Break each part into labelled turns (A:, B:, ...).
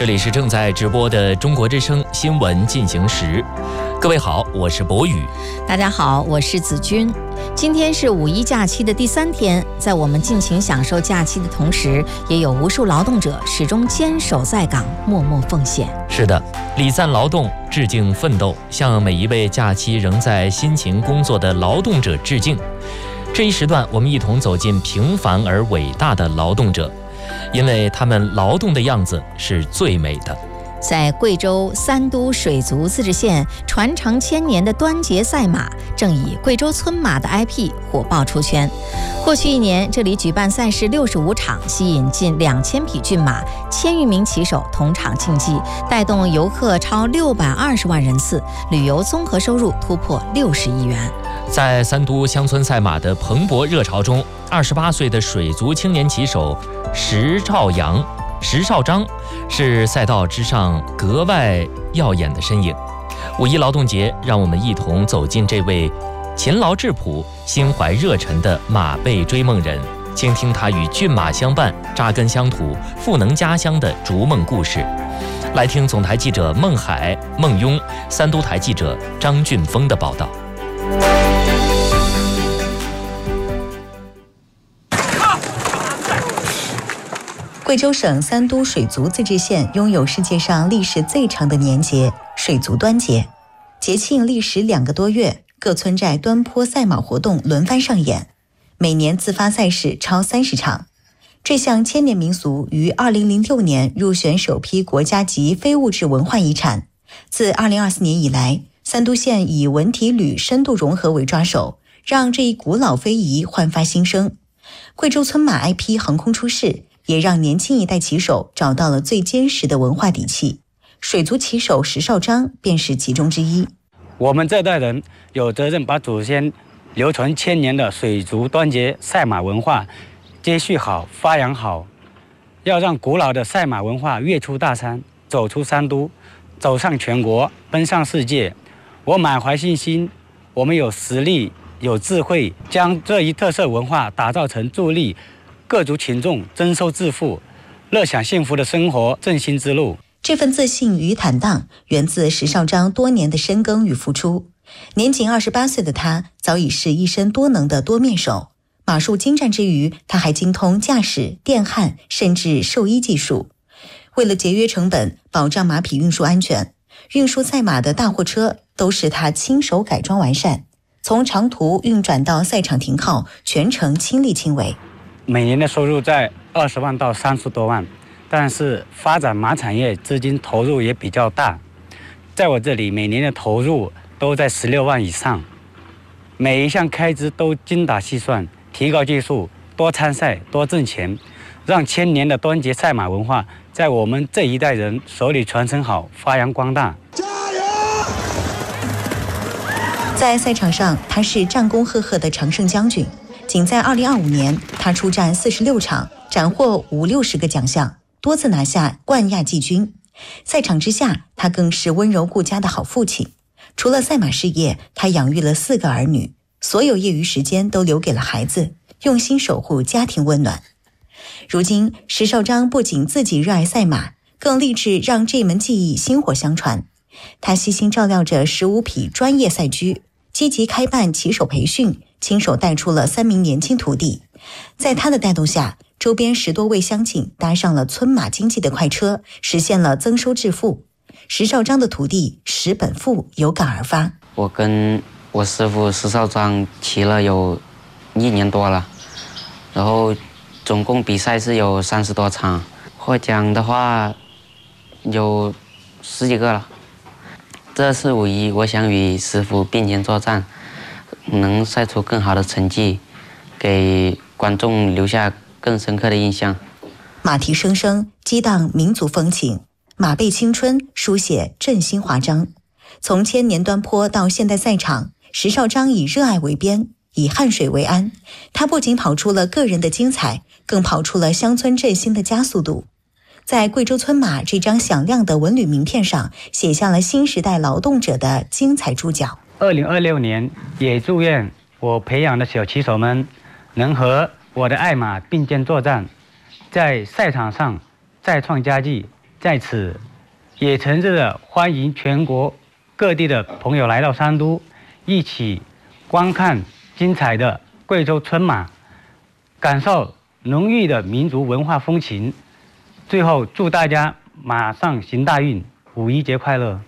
A: 这里是正在直播的中国之声新闻进行时。各位好，我是博宇。
B: 大家好，我是子君。今天是五一假期的第3天，在我们尽情享受假期的同时，也有无数劳动者始终坚守在岗，默默奉献。
A: 是的，礼赞劳动，致敬奋斗，向每一位假期仍在辛勤工作的劳动者致敬。这一时段，我们一同走进平凡而伟大的劳动者，因为他们劳动的样子是最美的。
B: 在贵州三都水族自治县传承1000年的端节赛马，正以贵州村马的 IP 火爆出圈。过去1年，这里举办赛事65场，吸引近2000匹骏马，1000余名骑手同场竞技，带动游客超620万人次，旅游综合收入突破60亿元。
A: 在三都乡村赛马的蓬勃热潮中，28岁的水族青年骑手石少章是赛道之上格外耀眼的身影。五一劳动节，让我们一同走进这位勤劳质朴、心怀热忱的马背追梦人，倾听他与骏马相伴、扎根乡土、赋能家乡的逐梦故事。来听总台记者孟海、孟庸、三都台记者张俊峰的报道。
C: 贵州省三都水族自治县拥有世界上历史最长的年节——水族端节。节庆历时2个多月，各村寨端坡赛马活动轮番上演，每年自发赛事超30场。这项1000年民俗于2006年入选首批国家级非物质文化遗产。自2024年以来，三都县以文体旅深度融合为抓手，让这一古老非遗焕发新生。贵州村马 IP 横空出世，也让年轻一代骑手找到了最坚实的文化底气。水族骑手石少章便是其中之一。
D: 我们这代人有责任把祖先流传1000年的水族端节赛马文化接续好、发扬好，要让古老的赛马文化跃出大山，走出三都，走上全国，奔向世界。我满怀信心，我们有实力、有智慧，将这一特色文化打造成助力各族群众增收致富、乐享幸福的生活振兴之路。
C: 这份自信与坦荡源自石少章多年的深耕与付出。年仅28岁的他，早已是一身多能的多面手。马术精湛之余，他还精通驾驶、电焊，甚至兽医技术。为了节约成本，保障马匹运输安全，运输赛马的大货车都是他亲手改装完善，从长途运转到赛场停靠，全程亲力亲为。
D: 每年的收入在20万到30多万，但是发展马产业资金投入也比较大。在我这里，每年的投入都在16万以上，每一项开支都精打细算，提高技术，多参赛，多挣钱，让1000年的端节赛马文化在我们这一代人手里传承好，发扬光大。
C: 在赛场上，他是战功赫赫的常胜将军。仅在2025年，他出战46场，斩获50-60个奖项，多次拿下冠亚季军。赛场之下，他更是温柔顾家的好父亲。除了赛马事业，他养育了4个儿女，所有业余时间都留给了孩子，用心守护家庭温暖。如今，石少章不仅自己热爱赛马，更立志让这门技艺薪火相传。他悉心照料着15匹专业赛驹，积极开办骑手培训，亲手带出了3名年轻徒弟。在他的带动下，周边10多位乡亲搭上了村马经济的快车，实现了增收致富。石少章的徒弟石本富有感而发：
E: 我跟我师傅石少章骑了有1年多了，然后总共比赛是有30多场，获奖的话有10几个了。这次五一，我想与师傅并肩作战，能赛出更好的成绩，给观众留下更深刻的印象。
C: 马蹄声声激荡民族风情，马背青春书写振兴华章。从1000年端坡到现代赛场，石少章以热爱为鞭，以汗水为鞍。他不仅跑出了个人的精彩，更跑出了乡村振兴的加速度。在贵州村马这张响亮的文旅名片上，写下了新时代劳动者的精彩注脚。
D: 2026年，也祝愿我培养的小骑手们能和我的爱马并肩作战，在赛场上再创佳绩， 在此也诚挚的欢迎全国各地的朋友来到三都，一起观看精彩的贵州春马，感受浓郁的民族文化风情。最后祝大家马上行大运，五一节快乐！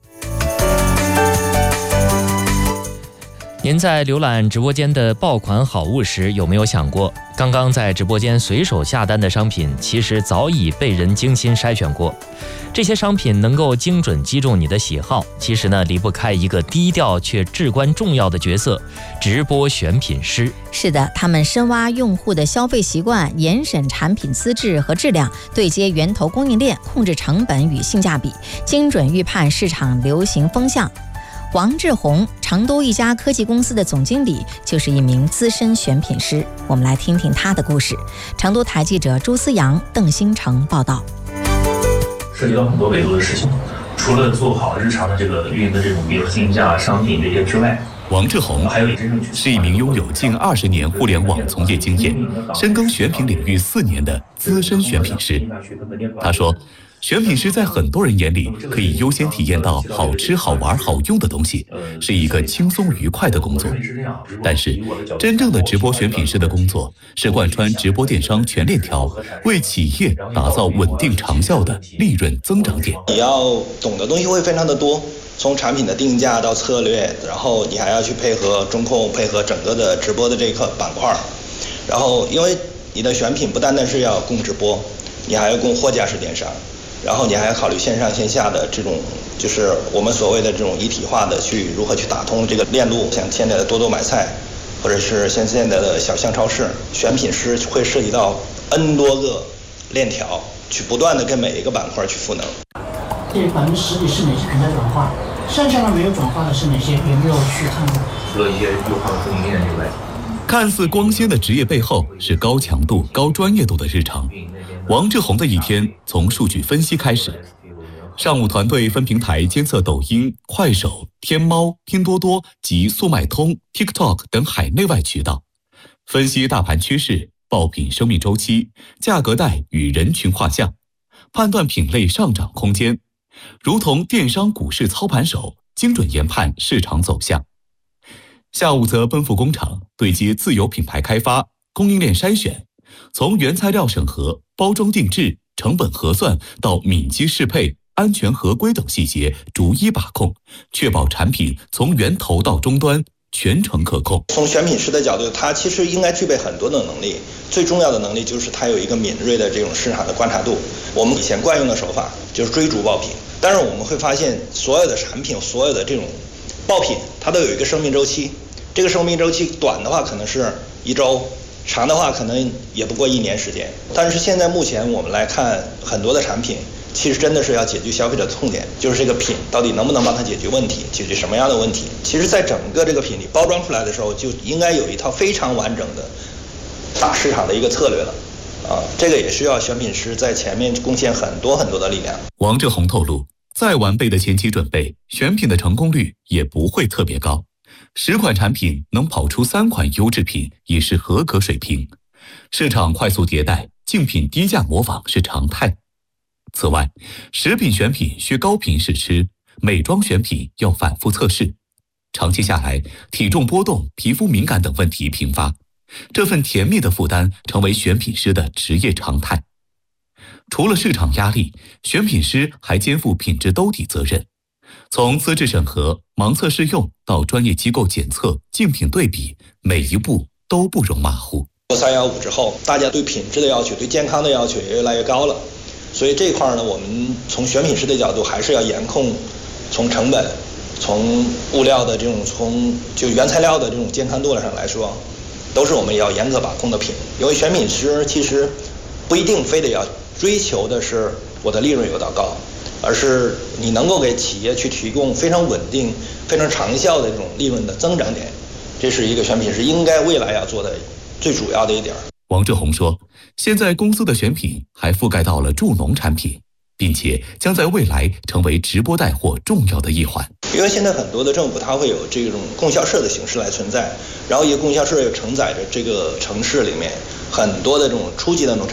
A: 您在浏览直播间的爆款好物时，有没有想过，刚刚在直播间随手下单的商品，其实早已被人精心筛选过？这些商品能够精准击中你的喜好，其实呢，离不开一个低调却至关重要的角色——直播选品师。
B: 是的，他们深挖用户的消费习惯，严审产品资质和质量，对接源头供应链，控制成本与性价比，精准预判市场流行风向。王志宏，成都一家科技公司的总经理，就是一名资深选品师。我们来听听他的故事。成都台记者朱思阳、邓星成报道。
F: 涉及到很多维度的事情，除了做好日常的这个运营的这种，比如竞价、商品这些之外，
G: 王志宏是一名拥有近20年互联网从业经验、深耕选品领域4年的资深选品师。他说，选品师在很多人眼里可以优先体验到好吃、好玩、好用的东西，是一个轻松愉快的工作。但是，真正的直播选品师的工作是贯穿直播电商全链条，为企业打造稳定长效的利润增长点。
H: 你要懂的东西会非常的多，从产品的定价到策略，然后你还要去配合中控，配合整个的直播的这个板块。然后，因为你的选品不单单是要供直播，你还要供货架式电商。然后你还要考虑线上线下的这种，就是我们所谓的这种一体化的去如何去打通这个链路，像现在的多多买菜，或者是像现在的小巷超市，选品师会涉及到 N 多个链条，去不断的跟每一个板块去赋能。
I: 这10%里是哪些品在转化？剩下的没有转化的是哪些？有没有去看过？
F: 除了一些优化供应链之外，
G: 看似光鲜的职业背后是高强度、高专业度的日常。王志宏的一天从数据分析开始，上午团队分平台监测抖音、快手、天猫、拼多多及速卖通、TikTok 等海内外渠道，分析大盘趋势、爆品生命周期、价格带与人群画像，判断品类上涨空间，如同电商股市操盘手，精准研判市场走向。下午则奔赴工厂，对接自有品牌开发、供应链筛选，从原材料审核、包装定制、成本核算到敏机适配、安全合规等细节逐一把控，确保产品从源头到终端全程可控。
H: 从选品师的角度，他其实应该具备很多的能力，最重要的能力就是他有一个敏锐的这种市场的观察度。我们以前惯用的手法就是追逐爆品，但是我们会发现所有的产品、所有的这种爆品，它都有一个生命周期。这个生命周期短的话可能是1周，长的话可能也不过1年时间。但是现在目前我们来看，很多的产品其实真的是要解决消费者的痛点，就是这个品到底能不能帮他解决问题，解决什么样的问题。其实在整个这个品里包装出来的时候，就应该有一套非常完整的打市场的一个策略了。这个也需要选品师在前面贡献很多很多的力量。
G: 王志宏透露，再完备的前期准备，选品的成功率也不会特别高。10款产品能跑出3款优质品已是合格水平，市场快速迭代，竞品低价模仿是常态。此外，食品选品需高频试吃，美妆选品要反复测试，长期下来，体重波动、皮肤敏感等问题频发，这份甜蜜的负担成为选品师的职业常态。除了市场压力，选品师还肩负品质兜底责任。从资质审核、盲测试用到专业机构检测、竞品对比，每一步都不容马虎。
H: 315之后，大家对品质的要求、对健康的要求也越来越高了，所以这块呢，我们从选品师的角度还是要严控，从成本、从物料的这种、从就原材料的这种健康度上来说，都是我们要严格把控的品。因为选品师其实不一定非得要追求的是我的利润有多高，而是你能够给企业去提供非常稳定、非常长效的这种利润的增长点，这是一个选品师应该未来要做的最主要的一点。
G: 王志宏说，现在公司的选品还覆盖到了助农产品，并且将在未来成为直播带货重要的一环。
H: 因为现在很多的政府它会有这种供销社的形式来存在，然后一个供销社又承载着这个城市里面很多的这种初级的农产品，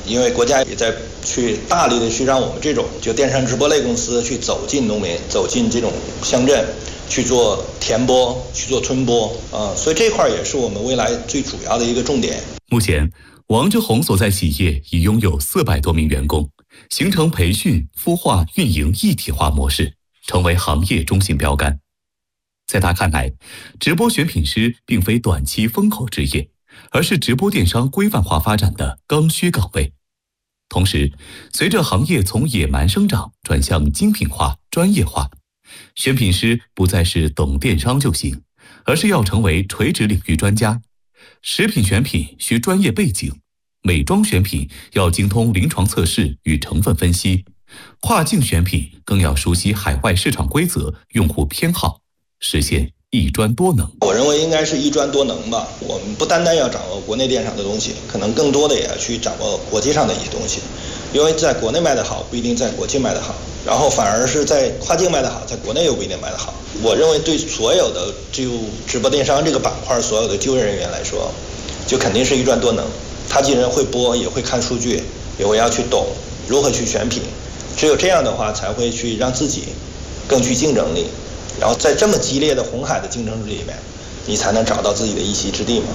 H: 因为国家也在去大力的去让我们这种就电商直播类公司去走进农民，走进这种乡镇，去做田播，去做村播所以这块也是我们未来最主要的一个重点。
G: 目前，王志宏所在企业已拥有400多名员工，形成培训、孵化、运营一体化模式，成为行业中性标杆。在他看来，直播选品师并非短期风口职业，而是直播电商规范化发展的刚需岗位。同时，随着行业从野蛮生长转向精品化、专业化，选品师不再是懂电商就行，而是要成为垂直领域专家。食品选品需专业背景，美妆选品要精通临床测试与成分分析，跨境选品更要熟悉海外市场规则、用户偏好，实现一专多能。
H: 我认为应该是一专多能吧。我们不单单要掌握国内电商的东西，可能更多的也要去掌握国际上的一些东西。因为在国内卖得好，不一定在国际卖得好，然后反而是在跨境卖得好，在国内又不一定卖得好。我认为对所有的就直播电商这个板块所有的就业人员来说，就肯定是一专多能。他既然会播，也会看数据，也会要去懂如何去选品。只有这样的话，才会去让自己更具竞争力。然后在这么激烈的红海的竞争里面，你才能找到自己的一席之地嘛。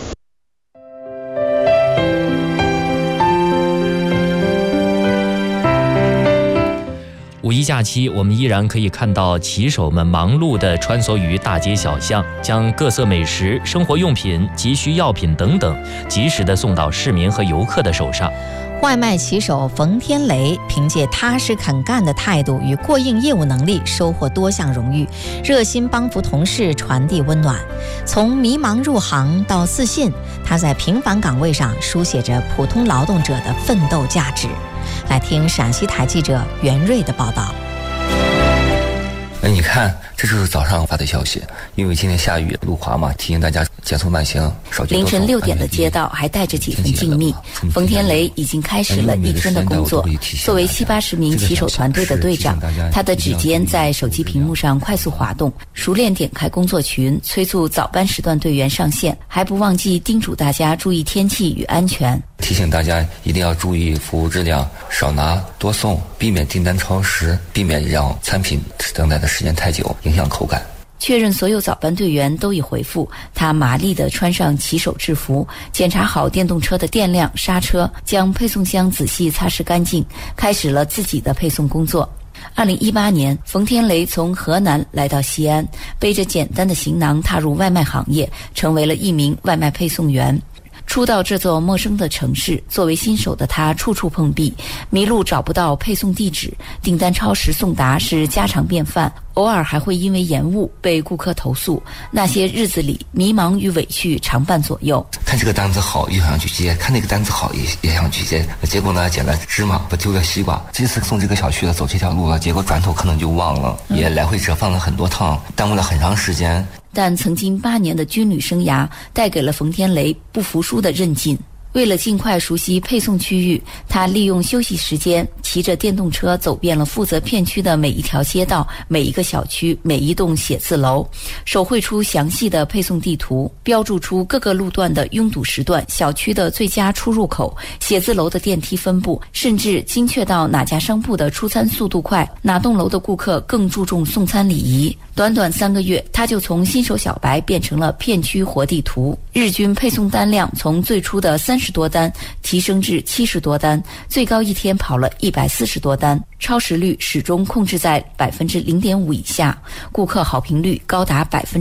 A: 五一假期，我们依然可以看到骑手们忙碌地穿梭于大街小巷，将各色美食、生活用品、急需药品等等，及时地送到市民和游客的手上。
B: 外卖骑手冯天雷凭借踏实肯干的态度与过硬业务能力，收获多项荣誉，热心帮扶同事，传递温暖。从迷茫入行到自信，他在平凡岗位上书写着普通劳动者的奋斗价值。来听陕西台记者袁瑞的报道。
J: 你看，这就是早上发的消息，因为今天下雨路滑嘛，提醒大家减速慢行，少去。
K: 凌晨6点的街道还带着几分静谧。冯天雷已经开始了一天的工作。作为70-80名骑手团队的队长，他的指尖在手机屏幕上快速滑动，熟练点开工作群，催促早班时段队员上线，还不忘记叮嘱大家注意天气与安全。
J: 提醒大家一定要注意服务质量，少拿多送，避免订单超时，避免让餐品等待的时间太久，影响口感。
K: 确认所有早班队员都已回复，他麻利地穿上骑手制服，检查好电动车的电量、刹车，将配送箱仔细擦拭干净，开始了自己的配送工作。2018年，冯天雷从河南来到西安，背着简单的行囊踏入外卖行业，成为了一名外卖配送员。初到这座陌生的城市，作为新手的他处处碰壁，迷路找不到配送地址，订单超时送达是家常便饭，偶尔还会因为延误被顾客投诉。那些日子里，迷茫与委屈常伴左右。
J: 看这个单子好，又想去接；看那个单子好，也想去接。结果呢，捡了芝麻不丢了西瓜。这次送这个小区的走这条路了，结果转头可能就忘了，也来回折返了很多趟，耽误了很长时间。
K: 但曾经8年的军旅生涯带给了冯天雷不服输的韧劲。为了尽快熟悉配送区域，他利用休息时间骑着电动车走遍了负责片区的每一条街道、每一个小区、每一栋写字楼，手绘出详细的配送地图，标注出各个路段的拥堵时段、小区的最佳出入口、写字楼的电梯分布，甚至精确到哪家商铺的出餐速度快，哪栋楼的顾客更注重送餐礼仪。短短3个月，他就从新手小白变成了片区活地图。日均配送单量从最初的30多单提升至70多单，最高一天跑了140多单，超时率始终控制在0.5%以下，顾客好评率高达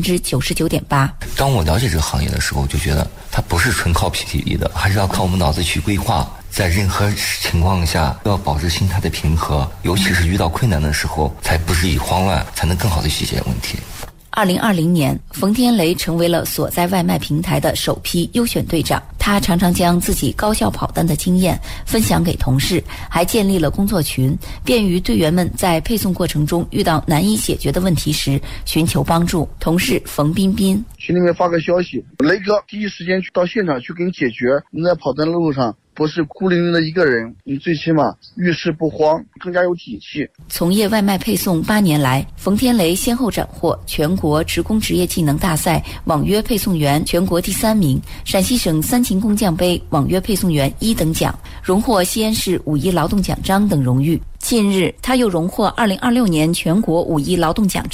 K: 99.8%。
J: 当我了解这个行业的时候，就觉得它不是纯靠体力的，还是要靠我们脑子去规划，在任何情况下都要保持心态的平和，尤其是遇到困难的时候，才不至于慌乱，才能更好的去解决问题。
K: 2020年，冯天雷成为了所在外卖平台的首批优选队长。他常常将自己高效跑单的经验分享给同事，还建立了工作群，便于队员们在配送过程中遇到难以解决的问题时寻求帮助。同事冯彬彬
L: 群里面发个消息，雷哥第一时间去到现场去给你解决。你在跑单的路上不是孤零零的一个人，你最起码遇事不慌，更加有底气。
K: 从业外卖配送8年来，冯天雷先后斩获全国职工职业技能大赛网约配送员全国第3名、陕西省三秦工匠杯网约配送员1等奖，荣获西安市5一劳动奖章等荣誉。近日，他又荣获2026年全国5一劳动奖章。